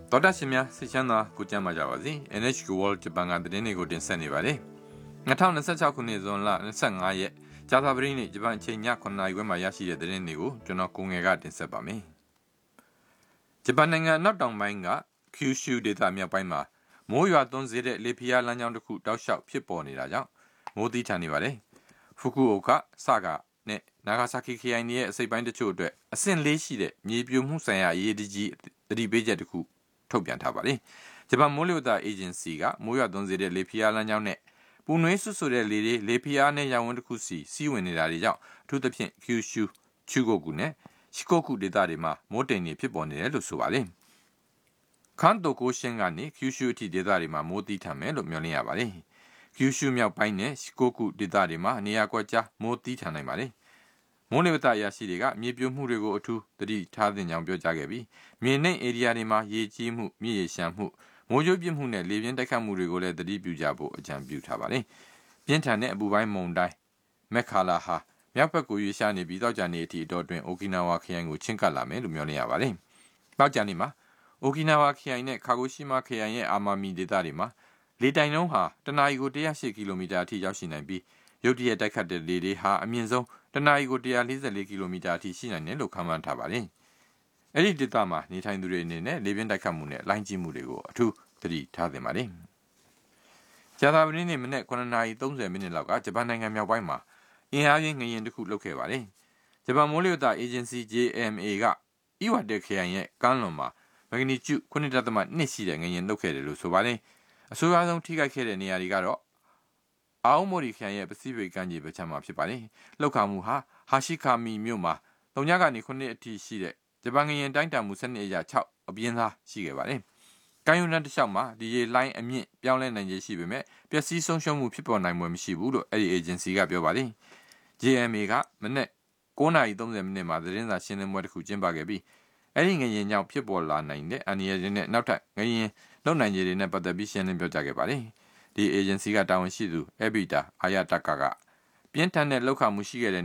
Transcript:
တော်တာရှင်များစိတ်ချမ်းသာကိုကြမ်းပါကြပါစေ NHK World ဂျပန်ကသတင်းတွေကိုတင်ဆက်နေပါတယ်2026ခုနှစ်ဇွန်လ25ရက်ကြာသပတေးနေ့ဂျပန်အချိန်ည9:00နာရီခွဲမှာရရှိတဲ့သတင်းတွေကိုကျွန်တော်ကိုငယ်ကတင်ဆက်ပါမယ်ဂျပန်နိုင်ငံနောက်တောင်ပိုင်းက Kyushu ဒေသမြောက်ပိုင်းမှာမိုးရွာသွန်းစေတဲ့လေဖိအားလမ်းကြောင်းတစ်ခုတောက်လျှောက်ဖြစ်ပေါ်နေတာကြောင့်မိုးသီးထန်နေပါတယ်ဖူကူအိုကာဆာဂါနဲ့နာဂါဆာကီခရိုင်ရဲ့အစိပ်ပိုင်းတချို့အတွက်အဆင့်၄ရှိတဲ့မြေပြိုမှုဆိုင်ရာအရေးကြီးသတိပေးချက်တစ်ခုထုတ်ပြန်ထားပါတယ်ဂျပန်မိုးလေဝသအေဂျင်စီကမိုးရွာသွန်းစေတဲ့လေဖိအားလမ်းကြောင်းနဲ့ပူနွေးဆွတ်ဆိုတဲ့လေဖိအားနဲ့ရောင်ဝန်းတစ်ခုစီးဝင်နေတာတွေကြောင့်အထူးသဖြင့် Kyushu ချူဂိုကူနဲ့ရှီကိုကူဒေသတွေမှာမိုးတိမ်တွေဖြစ်ပေါ်နေတယ်လို့ဆိုပါတယ်ခန်တိုကိုရှင်းကနေ Kyushu အထိဒေသတွေမှာမိုးသီးထန်မယ်လို့မျှော်လင့်ရပါတယ်Kyushu မြောက်ပိုင်းနဲ့ရှီကိုကူဒေသတွေမှာနေရာကွက်ကြားမိုးသီးထန်နိုင်ပါတယ်မိုးလေဝသအရာရှိတွေကမြေပြိုမှုတွေကိုအထူးသတိထားသင့်ကြောင်းပြောကြားခဲ့ပြီးမြေနိမ့်ဧရိယာတွေမှာရေကြီးမှုမြစ်ရေလျှံမှုမိုးကြိုးပြစ်မှုနဲ့လေပြင်းတိုက်ခတ်မှုတွေကိုလည်းသတိပြုကြဖို့အကြံပြုထားပါတယ်ပြင်းထန်တဲ့အပူပိုင်းမုန်တိုင်းမက်ခါလာဟာမြောက်ဘက်ကိုရွေ့ရှားနေပြီးတောက်ကြနေအထိအတော်တွင်အိုကီနာဝါခရိုင်ကိုချင်းကပ်လာမယ်လို့မျှော်လင့်ရပါတယ်တောက်ကြနေမှာအိုကီနာဝါခရိုင်နဲ့ကာဂိုရှိမာခရိုင်ရဲ့အာမာမီဒေသတွေမှာလေတိုင်နှုန်းဟာတနအီကို108ကီလိုမီတာအထိရောက်ရှိနိုင်ပြီးရုတ်တရက်တိုက်ခတ်တဲ့လေတွေဟာအမြင့်ဆုံးတနအီကို144ကီလိုမီတာအထိရှိနိုင်တယ်လို့ခန့်မှန်းထားပါတယ်။အဲ့ဒီဒေသမှာနေထိုင်သူတွေအနေနဲ့လေပြင်းတိုက်ခတ်မှုနဲ့လိုင်းကြီးမှုတွေကိုအထူးသတိထားသင့်ပါတယ်။ကြာသပတေးနေ့မနက်9:30မိနစ်လောက်ကဂျပန်နိုင်ငံမြောက်ပိုင်းမှာအင်အားပြင်းငလျင်တစ်ခုလှုပ်ခဲ့ပါတယ်။ဂျပန်မိုးလေဝသအေဂျင်စီ JMA ကအီဝါတေခရိုင်ရဲ့ကမ်းလွန်မှာမဂနီကျု9.2ရှိတဲ့ငလျင်လှုပ်ခဲ့တယ်လို့ဆိုပါတယ်။အဆိုးရွားဆုံးထိခိုက်ခဲ့တဲ့နေရာတွေကတော့အောက်မိုရီခရိုင်ရဲ့ပစိဖိတ်ကမ်းခြေဘက်ခြမ်းမှာဖြစ်ပါတယ်။လှုပ်ခါမှုဟာဟာရှိကာမီမြို့မှာ3ညကနေ9အထိရှိတဲ့ဂျပန်ငလျင်တိုင်းတာမှုစနစ်အရ6အပြင်းသားရှိခဲ့ပါတယ်။ကမ်းရိုးတန်းတစ်လျှောက်မှာဒီရေလိုင်းအမြင့်ပြောင်းလဲနိုင်ခြေရှိပေမဲ့ပျက်စီးဆုံးရှုံးမှုဖြစ်ပေါ်နိုင်မှာမရှိဘူးလို့အဲ့ဒီအေဂျင်စီကပြောပါတယ်။ JMA ကမနေ့9:30မိနစ်မှာသတင်းစာရှင်းလင်းပွဲတစ်ခုကျင်းပခဲ့ပြီးအဲ့ဒီငလျင်ကြောင့်ဖြစ်ပေါ်လာနိုင်တဲ့အန္တရာယ်တွေနဲ့နောက်ထပ်ငလျင်လုံနိုင်ခြေတွေနဲ့ပတ်သက်ပြီးရှင်းလင်းပြောကြားခဲ့ပါတယ်။ဒီအေဂျင်စီကတာဝန်ရှိသူအဘီတာအာယာတကာကပြင်းထန်တဲ့လောက်ခမှုရှိခဲ့တဲ့